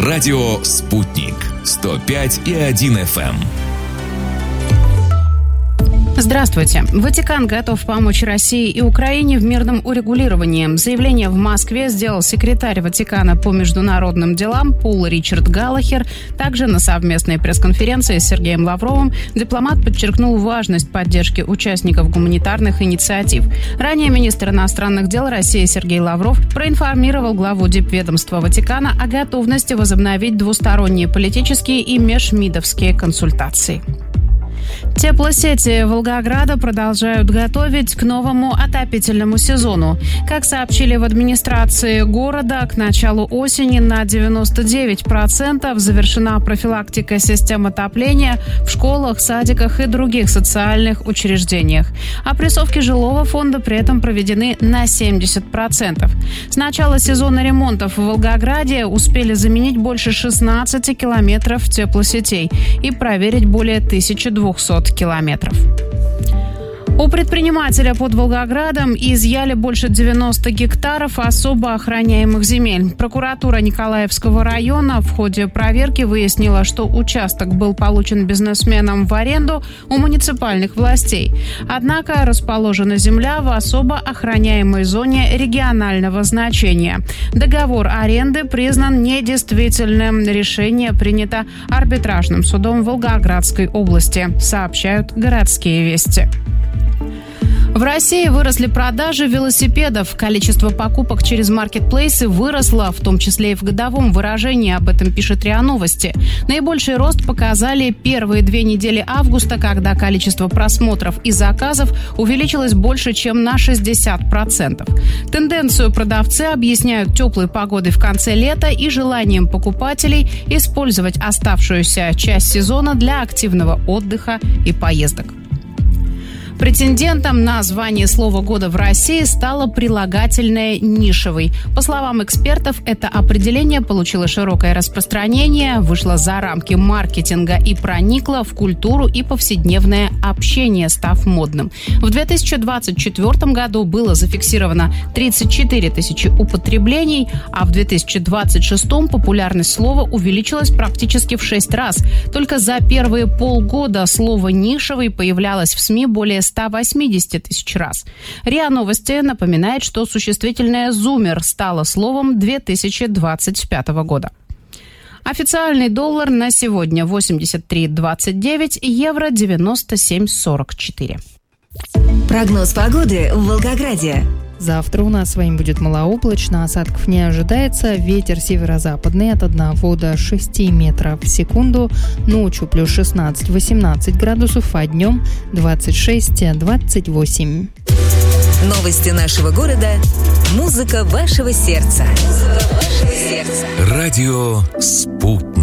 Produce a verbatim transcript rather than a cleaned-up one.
Радио «Спутник» сто пять и один эф эм. Здравствуйте. Ватикан готов помочь России и Украине в мирном урегулировании. Заявление в Москве сделал секретарь Ватикана по международным делам Пол Ричард Галлахер. Также на совместной пресс-конференции с Сергеем Лавровым дипломат подчеркнул важность поддержки участников гуманитарных инициатив. Ранее министр иностранных дел России Сергей Лавров проинформировал главу дипведомства Ватикана о готовности возобновить двусторонние политические и межмидовские консультации. Теплосети Волгограда продолжают готовить к новому отопительному сезону. Как сообщили в администрации города, к началу осени на девяносто девять процентов завершена профилактика систем отопления в школах, садиках и других социальных учреждениях. Опрессовки жилого фонда при этом проведены на семьдесят процентов. С начала сезона ремонтов в Волгограде успели заменить больше шестнадцати километров теплосетей и проверить более тысячи двухсот километров. У предпринимателя под Волгоградом изъяли больше девяноста гектаров особо охраняемых земель. Прокуратура Николаевского района в ходе проверки выяснила, что участок был получен бизнесменом в аренду у муниципальных властей. Однако расположена земля в особо охраняемой зоне регионального значения. Договор аренды признан недействительным. Решение принято арбитражным судом Волгоградской области, сообщают «Городские вести». В России выросли продажи велосипедов. Количество покупок через маркетплейсы выросло, в том числе и в годовом выражении. Об этом пишет РИА Новости. Наибольший рост показали первые две недели августа, когда количество просмотров и заказов увеличилось больше, чем на шестьдесят процентов. Тенденцию продавцы объясняют теплой погодой в конце лета и желанием покупателей использовать оставшуюся часть сезона для активного отдыха и поездок. Претендентом на звание слова года в России стало прилагательное «нишевый». По словам экспертов, это определение получило широкое распространение, вышло за рамки маркетинга и проникло в культуру и повседневное общение, став модным. В две тысячи двадцать четвёртом году было зафиксировано тридцать четыре тысячи употреблений, а в две тысячи двадцать шестом популярность слова увеличилась практически в шесть раз. Только за первые полгода слово «нишевый» появлялось в СМИ более ста восьмидесяти тысяч раз. РИА Новости напоминает, что существительное «зумер» стало словом две тысячи двадцать пятого года. Официальный доллар на сегодня восемьдесят три двадцать девять, евро девяносто семь сорок четыре. Прогноз погоды в Волгограде. Завтра у нас с вами будет малооблачно, осадков не ожидается, ветер северо-западный от одного до шести метров в секунду, ночью плюс шестнадцать-восемнадцать градусов, а днем двадцать шесть-двадцать восемь. Новости нашего города, музыка вашего сердца. Музыка вашего сердца. Радио «Спутник».